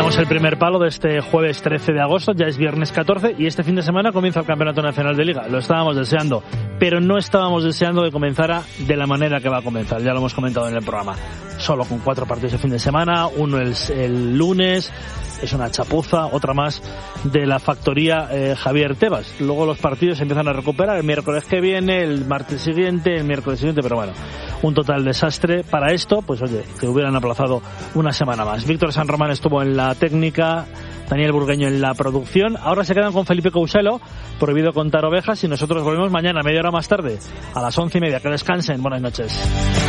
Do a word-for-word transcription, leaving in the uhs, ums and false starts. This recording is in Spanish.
Damos el primer palo de este jueves trece de agosto, ya es viernes catorce y este fin de semana comienza el Campeonato Nacional de Liga. Lo estábamos deseando, pero no estábamos deseando que comenzara de la manera que va a comenzar. Ya lo hemos comentado en el programa. Solo con cuatro partidos de fin de semana, uno el, el lunes, es una chapuza, otra más de la factoría eh, Javier Tebas. Luego los partidos se empiezan a recuperar el miércoles que viene, el martes siguiente, el miércoles siguiente, pero bueno, un total desastre. Para esto, pues oye, que hubieran aplazado una semana más. Víctor San Román estuvo en la técnica, Daniel Burgueño en la producción. Ahora se quedan con Felipe Couselo, prohibido contar ovejas, y nosotros volvemos mañana, media hora más tarde, a las once y media. Que descansen, buenas noches.